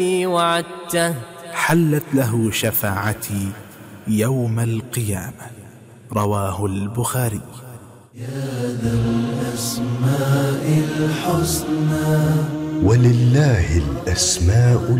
وعدته حلت له شفاعتي يوم القيامة. رواه البخاري. يا ذا الأسماء الحسنى ولله الأسماء